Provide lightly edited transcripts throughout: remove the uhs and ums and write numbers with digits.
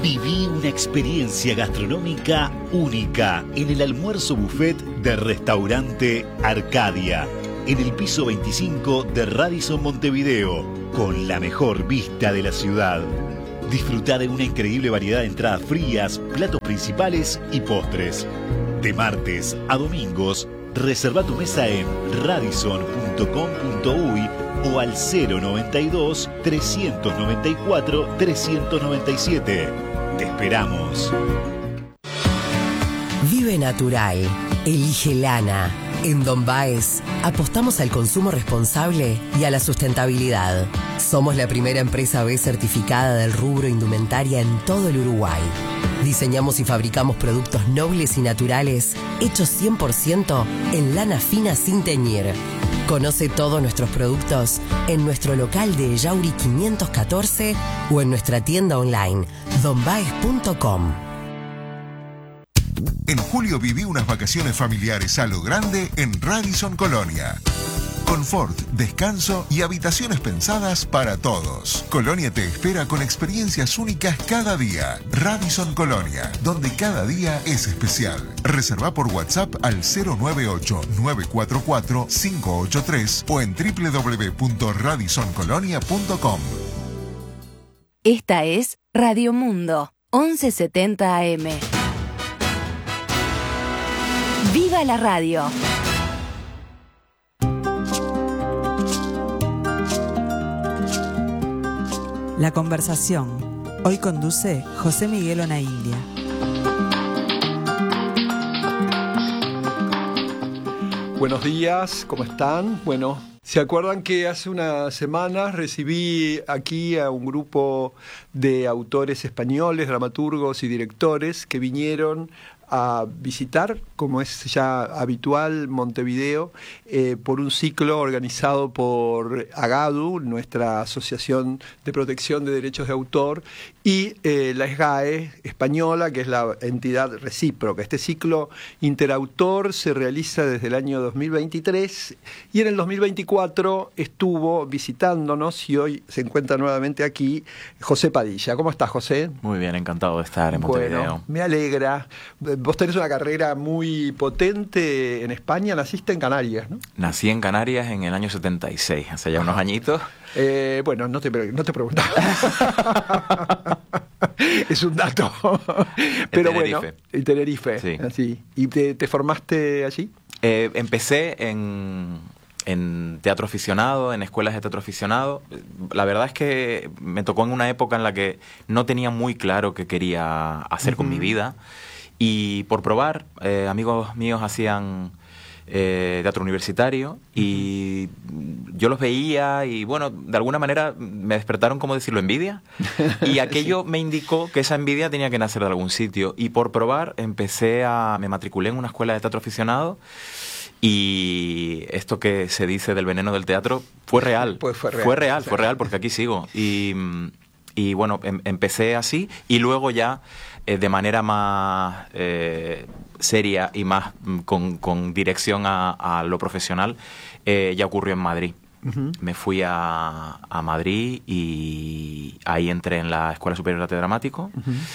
Viví una experiencia gastronómica única en el almuerzo buffet de Restaurante Arcadia, en el piso 25 de Radisson Montevideo, con la mejor vista de la ciudad. Disfruta de una increíble variedad de entradas frías, platos principales y postres. De martes a domingos, reserva tu mesa en radisson.com.uy o al 092-394-397. Te esperamos. Vive natural. Elige lana. En Don Baez apostamos al consumo responsable y a la sustentabilidad. Somos la primera empresa B certificada del rubro indumentaria en todo el Uruguay. Diseñamos y fabricamos productos nobles y naturales hechos 100% en lana fina sin teñir. Conoce todos nuestros productos en nuestro local de Yauri 514 o en nuestra tienda online donbaez.com. En julio viví unas vacaciones familiares a lo grande en Radisson Colonia. Confort, descanso y habitaciones pensadas para todos. Colonia te espera con experiencias únicas cada día. Radisson Colonia, donde cada día es especial. Reserva por WhatsApp al 098-944-583 o en www.radissoncolonia.com. Esta es Radio Mundo, 1170 AM. ¡Viva la radio! La conversación. Hoy conduce José Miguel Onaindia. Buenos días, ¿cómo están? Bueno, ¿se acuerdan que hace unas semanas recibí aquí a un grupo de autores españoles, dramaturgos y directores que vinieron a visitar, como es ya habitual, Montevideo, por un ciclo organizado por AGADU, nuestra Asociación de Protección de Derechos de Autor, y la SGAE española, que es la entidad recíproca. Este ciclo interautor se realiza desde el año 2023 y en el 2024 estuvo visitándonos y hoy se encuentra nuevamente aquí José Padilla. ¿Cómo estás, José? Muy bien, encantado de estar en Montevideo. Bueno, me alegra. Vos tenés una carrera muy potente en España, naciste en Canarias, ¿no? Nací en Canarias en el año 76, hace ya unos añitos. Bueno, no te preguntaba. Es un dato. Pero Tenerife. bueno, en Tenerife. Sí. Así. ¿Y te formaste allí? Empecé en teatro aficionado, en escuelas de teatro aficionado. La verdad es que me tocó en una época en la que no tenía muy claro qué quería hacer con mi vida. Y por probar, amigos míos hacían teatro universitario y yo los veía y, bueno, de alguna manera me despertaron, ¿cómo decirlo?, envidia. Y aquello me indicó que esa envidia tenía que nacer de algún sitio. Y por probar me matriculé en una escuela de teatro aficionado. Y esto que se dice del veneno del teatro fue real. Pues fue real porque aquí sigo. Y bueno, empecé así y luego ya de manera más seria y más con dirección a lo profesional, ya ocurrió en Madrid. Me fui a Madrid y ahí entré en la Escuela Superior de Arte Dramático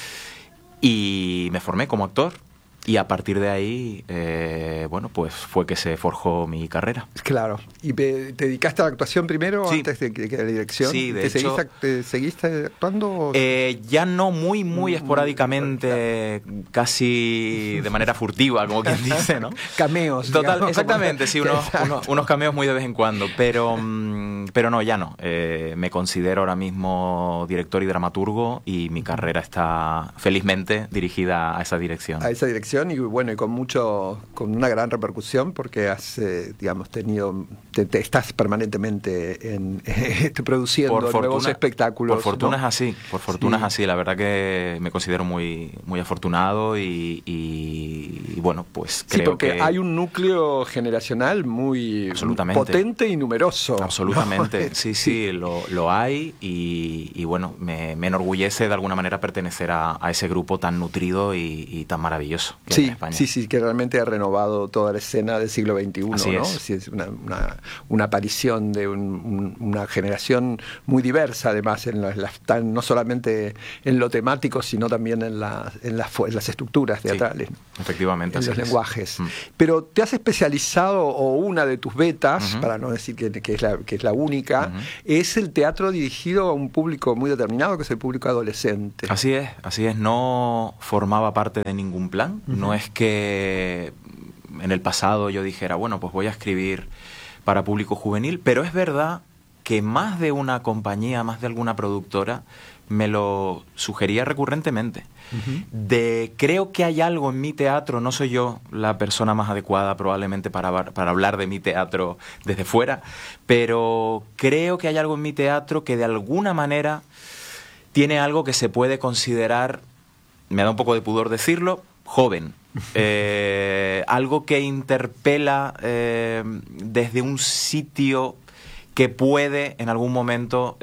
y me formé como actor. Y a partir de ahí, bueno, pues fue que se forjó mi carrera. Claro. ¿Y te dedicaste a la actuación primero antes de la dirección? Sí, de hecho. ¿Te seguiste actuando? Ya no muy esporádicamente, casi de manera furtiva, como quien dice, ¿no? Cameos. Total, digamos. exactamente, sí, unos cameos muy de vez en cuando, pero no, ya no. Me considero ahora mismo director y dramaturgo y mi carrera está felizmente dirigida a esa dirección. A esa dirección. Y bueno, y con una gran repercusión porque has, digamos, estás permanentemente produciendo nuevos espectáculos. Por fortuna, ¿no? es así, es así. La verdad que me considero muy afortunado y bueno, pues creo porque que hay un núcleo generacional muy potente y numeroso. Absolutamente, ¿no? sí, lo hay y bueno, me enorgullece de alguna manera pertenecer a ese grupo tan nutrido y tan maravilloso. que hay en España. Sí, que realmente ha renovado toda la escena del siglo XXI, Así ¿no? es. Sí, es una aparición de una generación muy diversa, además, no solamente en lo temático, sino también en las estructuras teatrales, ¿no? Efectivamente, En así los es. lenguajes. Pero te has especializado, o una de tus betas, para no decir que es la única, es el teatro dirigido a un público muy determinado, que es el público adolescente. Así es. No formaba parte de ningún plan. No es que en el pasado yo dijera, bueno, pues voy a escribir para público juvenil, pero es verdad que más de una compañía, más de alguna productora me lo sugería recurrentemente. Creo que hay algo en mi teatro, no soy yo la persona más adecuada probablemente para hablar de mi teatro desde fuera, pero creo que hay algo en mi teatro que de alguna manera tiene algo que se puede considerar, me da un poco de pudor decirlo, joven. Algo que interpela desde un sitio que puede en algún momento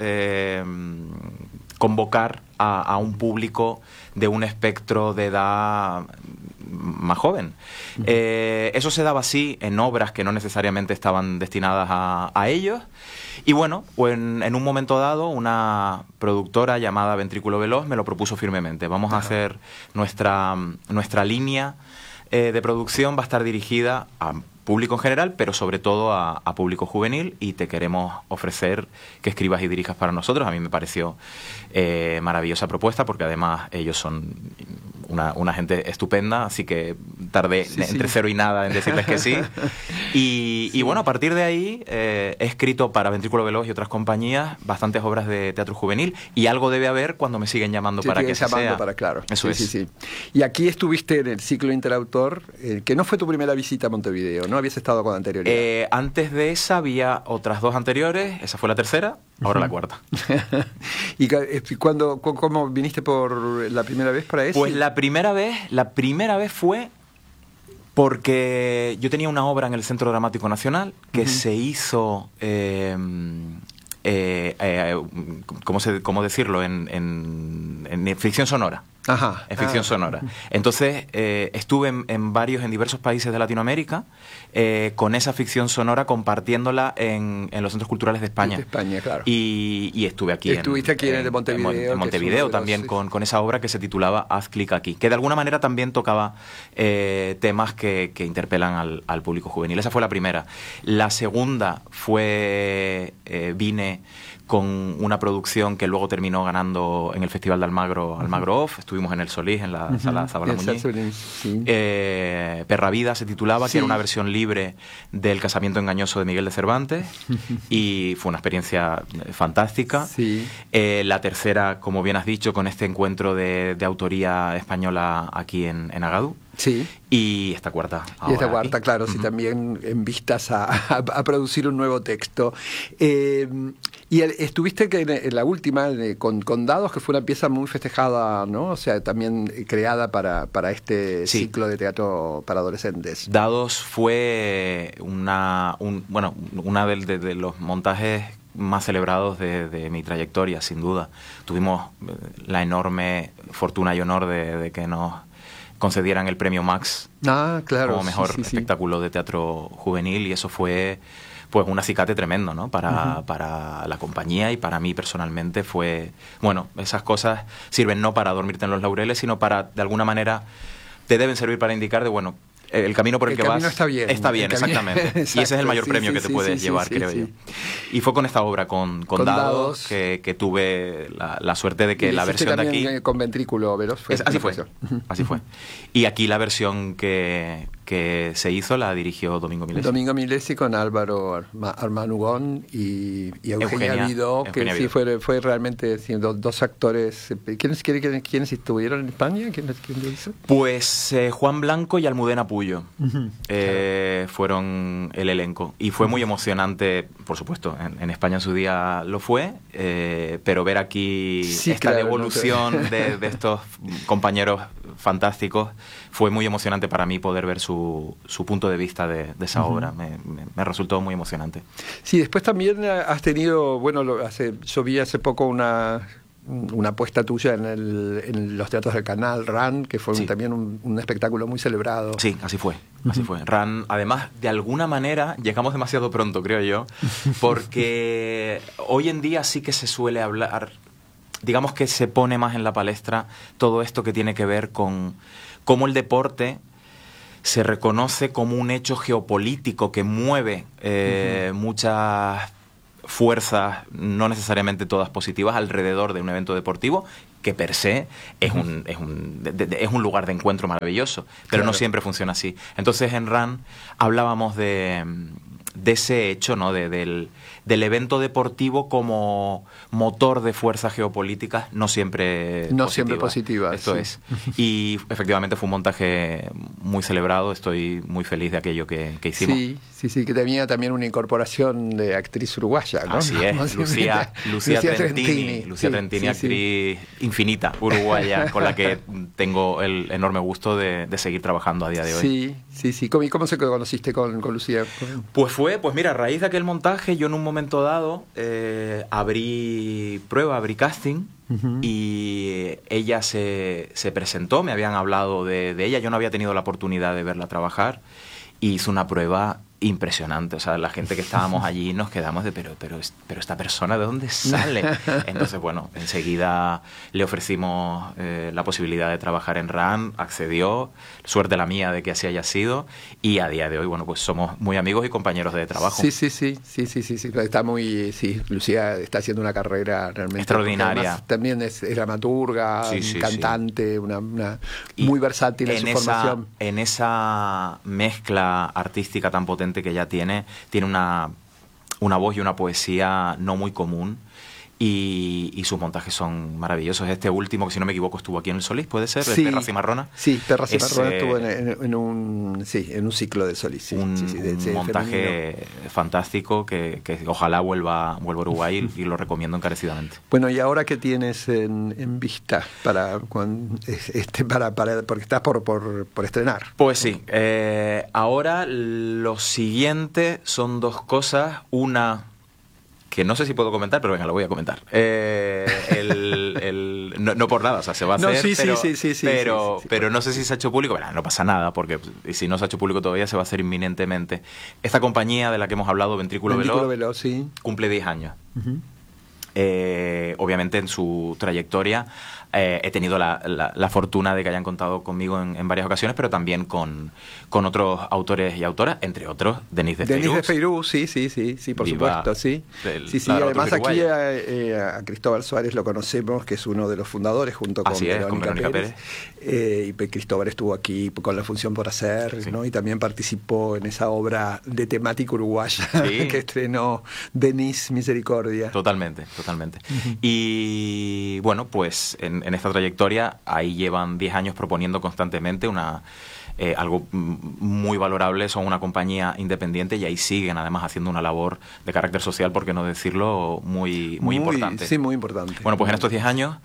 convocar a un público de un espectro de edad más joven. Eso se daba así en obras que no necesariamente estaban destinadas a ellos. Y bueno, pues en un momento dado, una productora llamada Ventrículo Veloz me lo propuso firmemente. Vamos a hacer nuestra línea de producción, va a estar dirigida a público en general, pero sobre todo a público juvenil, y te queremos ofrecer que escribas y dirijas para nosotros. A mí me pareció maravillosa propuesta, porque además ellos son una gente estupenda, así que tardé entre cero y nada en decirles que sí. Y bueno, a partir de ahí he escrito para Ventrículo Veloz y otras compañías bastantes obras de teatro juvenil, y algo debe haber cuando me siguen llamando para que sea. Claro. Eso es. Sí. Y aquí estuviste en el ciclo Interautor, que no fue tu primera visita a Montevideo, ¿no? Habías estado con anterioridad. Antes de esa había otras dos anteriores, esa fue la tercera, ahora la cuarta. ¿Y cómo viniste por la primera vez para eso? Pues la primera vez fue porque yo tenía una obra en el Centro Dramático Nacional que se hizo, ¿cómo decirlo? En ficción sonora. Ajá. En ficción sonora. Entonces, estuve en diversos países de Latinoamérica con esa ficción sonora, compartiéndola en los centros culturales de España. De España, claro. Y estuve aquí. Estuviste aquí en el de Montevideo. En Montevideo también, con esa obra que se titulaba Haz clic aquí, que de alguna manera también tocaba temas que interpelan al público juvenil. Esa fue la primera. La segunda fue, vine con una producción que luego terminó ganando en el Festival de Almagro Off. Estuvimos en el Solís, en la Sala Zabala Muñiz. Perra Vida se titulaba, que era una versión libre del Casamiento engañoso de Miguel de Cervantes, y fue una experiencia fantástica. La tercera, como bien has dicho, con este encuentro de autoría española aquí en Agadú. Sí. Y esta cuarta. Y esta cuarta, aquí. Claro, sí, también en vistas a producir un nuevo texto. Y estuviste en la última, con Dados, que fue una pieza muy festejada, ¿no? O sea, también creada para este ciclo de teatro para adolescentes. Dados fue una de los montajes más celebrados de mi trayectoria, sin duda. Tuvimos la enorme fortuna y honor de que nos concedieran el premio Max como mejor espectáculo de teatro juvenil, y eso fue pues un acicate tremendo, ¿no? Para la compañía y para mí personalmente fue... Bueno, esas cosas sirven no para dormirte en los laureles, sino para, de alguna manera, te deben servir para indicar de, bueno, el camino por el que vas está bien. Está bien, exactamente. Exacto, y ese es el mayor premio que te puedes llevar, creo yo. Y fue con esta obra, con Dados, que tuve la suerte de que la versión de aquí... con Ventrículo Veloz. Así fue. Y aquí la versión que se hizo la dirigió Domingo Milesi. Domingo Milesi con Álvaro Armanugón y Eugenia Vidó, que sí fue realmente dos actores. ¿Quiénes estuvieron en España? ¿Quién lo hizo? Pues Juan Blanco y Almudena Puyo fueron el elenco. Y fue muy emocionante, por supuesto, en España en su día lo fue, pero ver aquí esta devolución de estos compañeros fantásticos fue muy emocionante para mí, poder ver su punto de vista de esa obra. Me resultó muy emocionante. Sí, después también has tenido, yo vi hace poco una apuesta tuya en los teatros del Canal, RAN, que fue también un espectáculo muy celebrado. Sí, así fue. RAN, además, de alguna manera, llegamos demasiado pronto, creo yo, porque hoy en día sí que se suele hablar, digamos que se pone más en la palestra todo esto que tiene que ver con cómo el deporte se reconoce como un hecho geopolítico que mueve muchas fuerzas, no necesariamente todas positivas, alrededor de un evento deportivo que per se es un lugar de encuentro maravilloso, pero no siempre funciona así. Entonces en RAN hablábamos de ese hecho, ¿no? Del evento deportivo como motor de fuerzas geopolíticas no siempre positivas. Esto es. Y efectivamente fue un montaje muy celebrado. Estoy muy feliz de aquello que hicimos. Sí, que tenía también una incorporación de actriz uruguaya, ¿no? Así es, Lucía Trentini, actriz infinita uruguaya, con la que tengo el enorme gusto de seguir trabajando a día de hoy. Sí. ¿Cómo se conociste con Lucía? Pues mira, a raíz de aquel montaje, yo en un momento dado abrí casting, y ella se presentó, me habían hablado de ella, yo no había tenido la oportunidad de verla trabajar, y hizo una prueba impresionante. O sea, la gente que estábamos allí nos quedamos de pero esta persona, ¿de dónde sale? Entonces, bueno, enseguida le ofrecimos la posibilidad de trabajar en RAN, accedió, suerte la mía de que así haya sido, y a día de hoy, bueno, pues somos muy amigos y compañeros de trabajo. Sí. Está Lucía está haciendo una carrera realmente extraordinaria. También es dramaturga, cantante, una muy versátil en su formación. En esa mezcla artística tan potente que ella tiene una voz y una poesía no muy común, y sus montajes son maravillosos. Este último, que si no me equivoco estuvo aquí en el Solís, ¿puede ser? Sí. Perra Cimarrona. Sí, Perra Cimarrona estuvo en un ciclo de Solís. Un montaje fantástico que ojalá vuelva a Uruguay, y lo recomiendo encarecidamente. Bueno, ¿y ahora qué tienes en vista porque estás por estrenar? Pues sí, ahora lo siguiente son dos cosas. Una que no sé si puedo comentar, pero venga, lo voy a comentar. No por nada, o sea, se va a hacer, pero no sé si se ha hecho público. Bueno, no pasa nada, porque si no se ha hecho público todavía, se va a hacer inminentemente. Esta compañía de la que hemos hablado, Ventrículo Veloz, cumple 10 años. Obviamente en su trayectoria he tenido la fortuna de que hayan contado conmigo en varias ocasiones, pero también con otros autores y autoras, entre otros Denis de Feiruz, sí, por supuesto, sí. Además aquí a Cristóbal Suárez lo conocemos, que es uno de los fundadores, junto con Verónica Pérez. Y Cristóbal estuvo aquí con La Función por Hacer, ¿no? Y también participó en esa obra de temática uruguaya que estrenó Denis Misericordia. Totalmente. Y bueno, pues en esta trayectoria ahí llevan 10 años proponiendo constantemente algo muy valorable. Son una compañía independiente y ahí siguen además haciendo una labor de carácter social, por qué no decirlo, muy importante. Sí, muy importante. Bueno, pues en estos 10 años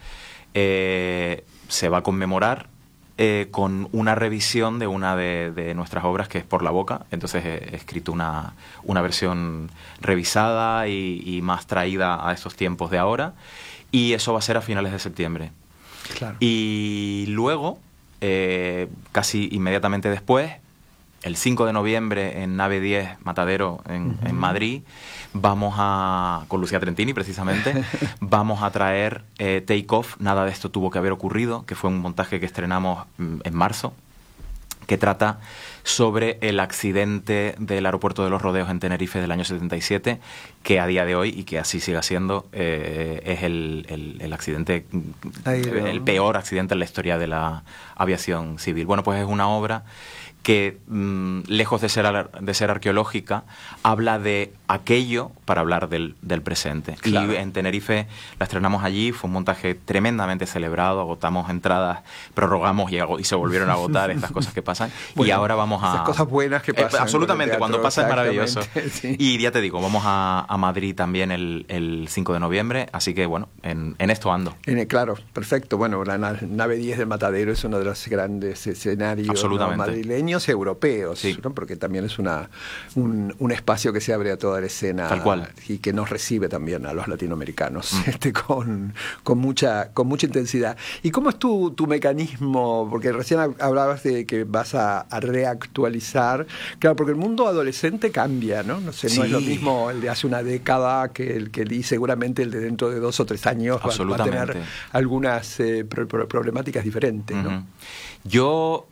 se va a conmemorar con una revisión de una de nuestras obras, que es Por la Boca. Entonces he escrito una versión revisada y más traída a estos tiempos de ahora, y eso va a ser a finales de septiembre. Claro. Y luego, casi inmediatamente después, el 5 de noviembre en Nave 10 Matadero en Madrid, con Lucía Trentini precisamente, vamos a traer Take Off, Nada de esto tuvo que haber ocurrido, que fue un montaje que estrenamos en marzo, que trata sobre el accidente del aeropuerto de Los Rodeos en Tenerife del año 77, que a día de hoy, y que así siga siendo, es el accidente, el peor accidente en la historia de la aviación civil. Bueno, pues es una obra que, lejos de ser arqueológica, habla de aquello para hablar del presente. Claro. Y en Tenerife la estrenamos allí, fue un montaje tremendamente celebrado, agotamos entradas, prorrogamos y se volvieron a agotar, estas cosas que pasan. Bueno. Y ahora vamos vamos a... Esas cosas buenas que pasan. Absolutamente, cuando pasa es maravilloso. Sí. Y ya te digo, vamos a Madrid también el 5 de noviembre, así que bueno, en esto ando. Claro, perfecto. Bueno, la nave 10 del Matadero es uno de los grandes escenarios, ¿no?, madrileños y europeos, sí, ¿no? Porque también es un espacio que se abre a toda la escena. Tal cual. Y que nos recibe también a los latinoamericanos con mucha intensidad. ¿Y cómo es tu mecanismo? Porque recién hablabas de que vas a reactualizar. Claro, porque el mundo adolescente cambia, ¿no? No sé, no es lo mismo el de hace una década que el que seguramente el de dentro de 2 o 3 años va a tener algunas problemáticas diferentes, ¿no? Yo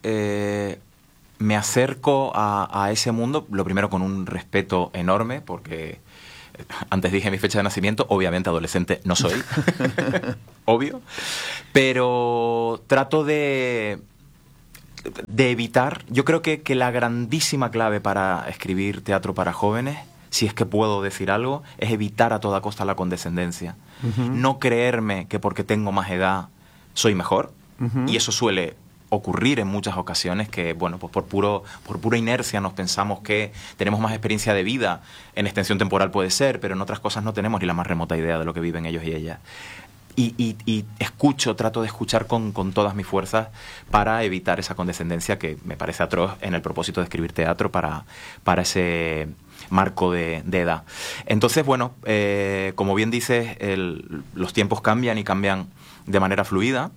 me acerco a ese mundo, lo primero con un respeto enorme, porque antes dije mi fecha de nacimiento, obviamente adolescente no soy, obvio, pero trato de evitar. Yo creo que la grandísima clave para escribir teatro para jóvenes, si es que puedo decir algo, es evitar a toda costa la condescendencia. No creerme que porque tengo más edad soy mejor, y eso suele ocurrir en muchas ocasiones, que bueno, pues por pura inercia nos pensamos que tenemos más experiencia de vida. En extensión temporal puede ser, pero en otras cosas no tenemos ni la más remota idea de lo que viven ellos y ellas. Y trato de escuchar con todas mis fuerzas para evitar esa condescendencia que me parece atroz en el propósito de escribir teatro para ese marco de edad. Entonces, bueno, como bien dices, los tiempos cambian y cambian de manera fluida,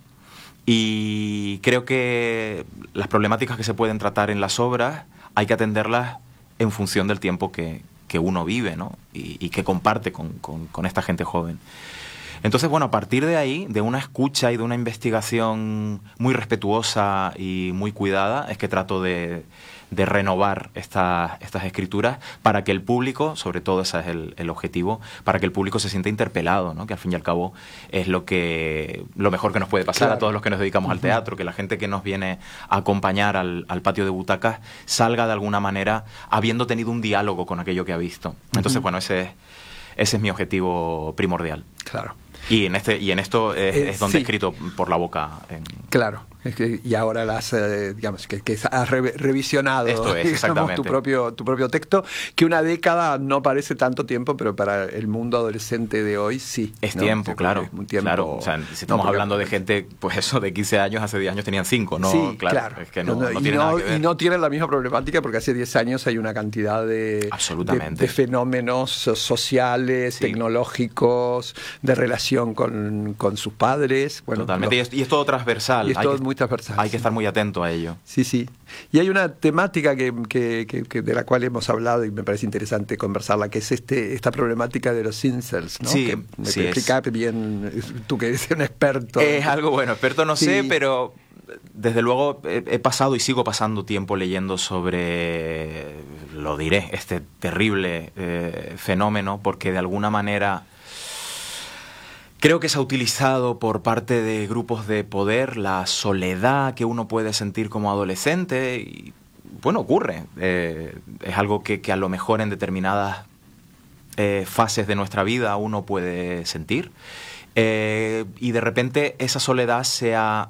y creo que las problemáticas que se pueden tratar en las obras hay que atenderlas en función del tiempo que uno vive, ¿no? y que comparte con esta gente joven. Entonces, bueno, a partir de ahí, de una escucha y de una investigación muy respetuosa y muy cuidada, es que trato de renovar estas escrituras para que el público, sobre todo ese es el objetivo, para que el público se sienta interpelado, ¿no? Que al fin y al cabo es lo mejor que nos puede pasar, claro, a todos los que nos dedicamos al teatro, que la gente que nos viene a acompañar al patio de butacas salga de alguna manera habiendo tenido un diálogo con aquello que ha visto. Entonces, bueno, ese es mi objetivo primordial. Claro. Y en esto es donde he escrito por la boca. Claro. Y ahora digamos que has revisionado, esto es, exactamente, tu propio texto, que una década no parece tanto tiempo, pero para el mundo adolescente de hoy sí. Es, ¿no? Tiempo, claro. Es un tiempo, claro. O sea, si estamos hablando de gente, pues eso, de 15 años, hace 10 años tenían 5, ¿no? Sí, claro. Es que no tiene nada que ver. Y no tienen la misma problemática porque hace 10 años hay una cantidad de fenómenos sociales, sí, tecnológicos, de relación con sus padres. Bueno, totalmente. Y es todo transversal. Y es todo muy transversal. Hay que estar muy atento a ello. Sí, sí. Y hay una temática que de la cual hemos hablado y me parece interesante conversarla, que es esta problemática de los incels, ¿no? Sí, que me sí, explicaste bien, tú que eres un experto. Es algo bueno, experto no sé, pero desde luego he pasado y sigo pasando tiempo leyendo sobre, lo diré, este terrible fenómeno, porque de alguna manera creo que se ha utilizado por parte de grupos de poder la soledad que uno puede sentir como adolescente y, bueno, ocurre. Es algo que a lo mejor en determinadas fases de nuestra vida uno puede sentir. Y de repente esa soledad se han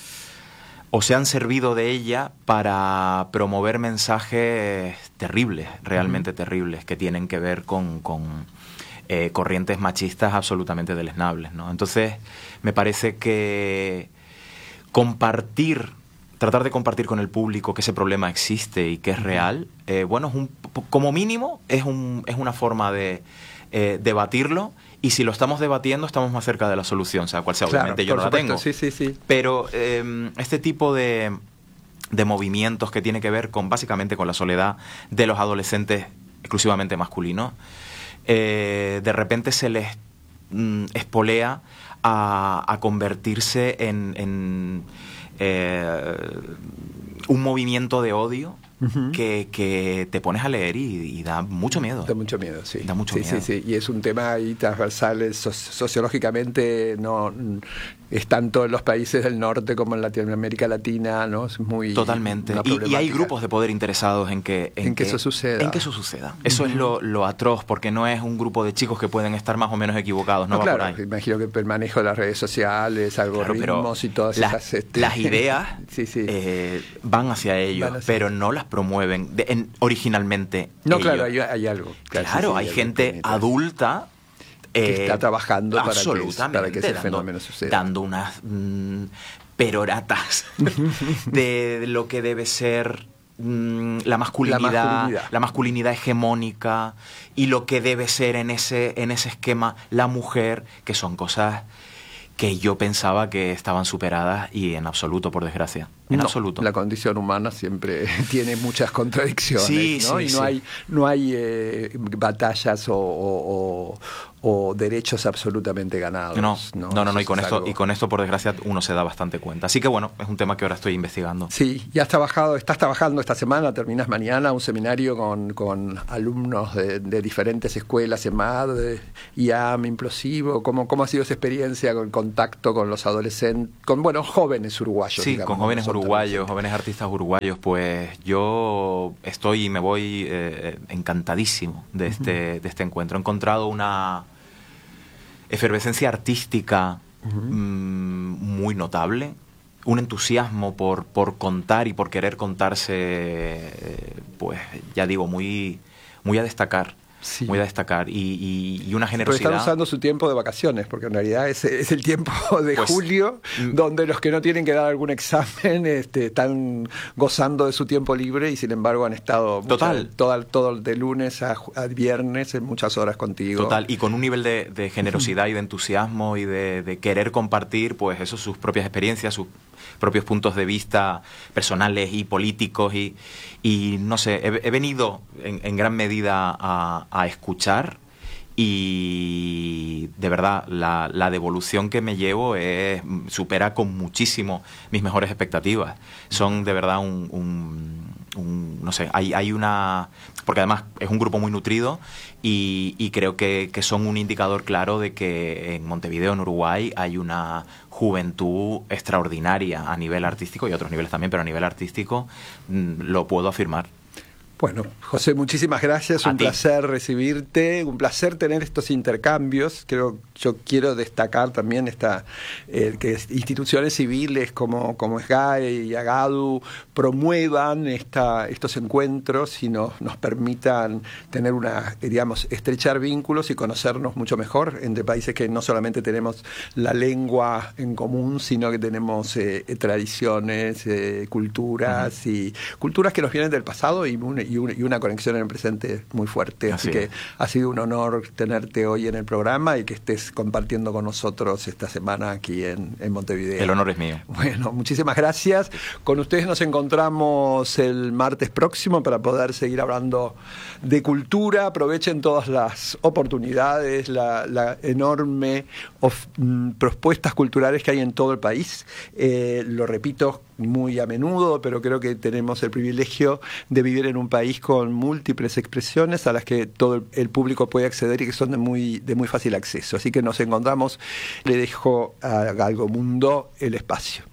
servido de ella para promover mensajes terribles, realmente terribles, que tienen que ver con corrientes machistas absolutamente deleznables, ¿no? Entonces, me parece que tratar de compartir con el público que ese problema existe y que es real, bueno, como mínimo es una forma de debatirlo, y si lo estamos debatiendo estamos más cerca de la solución, sea cual sea, obviamente yo no la tengo. Sí, sí, sí. Pero este tipo de movimientos que tiene que ver básicamente con la soledad de los adolescentes exclusivamente masculinos, de repente se les espolea a convertirse en un movimiento de odio que te pones a leer y da mucho miedo. Da mucho miedo, sí. Da mucho miedo. Sí. Y es un tema ahí transversal, sociológicamente no es tanto en los países del norte como en Latinoamérica Latina, ¿no? Es muy... Totalmente. Y hay grupos de poder interesados en que eso suceda. En que eso suceda. Eso es lo atroz, porque no es un grupo de chicos que pueden estar más o menos equivocados, no va claro, por ahí. Imagino que el manejo de las redes sociales, algoritmos y todas esas... Las ideas van hacia ello, pero no las promueven originalmente No, ellos. claro, hay algo. Claro, hay gente adulta que está trabajando para que ese dando, fenómeno suceda. Dando unas peroratas de lo que debe ser la masculinidad hegemónica y lo que debe ser en ese esquema la mujer, que son cosas que yo pensaba que estaban superadas y en absoluto, por desgracia. En absoluto. La condición humana siempre tiene muchas contradicciones, sí, ¿no? Sí, y sí. no hay batallas o derechos absolutamente ganados. No, y con esto, por desgracia, uno se da bastante cuenta. Así que bueno, es un tema que ahora estoy investigando. Sí, ya estás trabajando esta semana, terminas mañana un seminario con alumnos de diferentes escuelas, EMAD, IAM, Implosivo. ¿Cómo ha sido esa experiencia con contacto con los adolescentes, con jóvenes uruguayos? Sí, digamos, con jóvenes uruguayos, jóvenes artistas uruguayos, pues yo estoy y me voy encantadísimo de este encuentro. He encontrado una efervescencia artística muy notable, un entusiasmo por contar y por querer contarse, pues ya digo, muy a destacar. Sí. Muy a destacar y una generosidad. Pero están usando su tiempo de vacaciones, porque en realidad es el tiempo de julio, donde los que no tienen que dar algún examen están gozando de su tiempo libre y sin embargo han estado todo de lunes a viernes en muchas horas contigo. Total, y con un nivel de generosidad y de entusiasmo y de querer compartir pues eso, sus propias experiencias, sus propios puntos de vista personales y políticos y no sé, he venido en gran medida a escuchar y de verdad la devolución que me llevo supera con muchísimo mis mejores expectativas. Son de verdad no sé, hay una... Porque además es un grupo muy nutrido y creo que son un indicador claro de que en Montevideo, en Uruguay, hay una juventud extraordinaria a nivel artístico y a otros niveles también, pero a nivel artístico lo puedo afirmar. Bueno, José, muchísimas gracias, un placer recibirte, un placer tener estos intercambios. Yo quiero destacar también que instituciones civiles como SGAE y AGADU promuevan estos encuentros y nos permitan tener estrechar vínculos y conocernos mucho mejor entre países que no solamente tenemos la lengua en común, sino que tenemos tradiciones, culturas y culturas que nos vienen del pasado y una conexión en el presente muy fuerte. Así que ha sido un honor tenerte hoy en el programa y que estés compartiendo con nosotros esta semana aquí en Montevideo. El honor es mío. Bueno, muchísimas gracias. Con ustedes nos encontramos el martes próximo para poder seguir hablando de cultura. Aprovechen todas las oportunidades, la enorme propuestas culturales que hay en todo el país. Lo repito muy a menudo, pero creo que tenemos el privilegio de vivir en un país con múltiples expresiones a las que todo el público puede acceder y que son de muy fácil acceso. Así que nos encontramos. Le dejo a Galgo Mundo el espacio.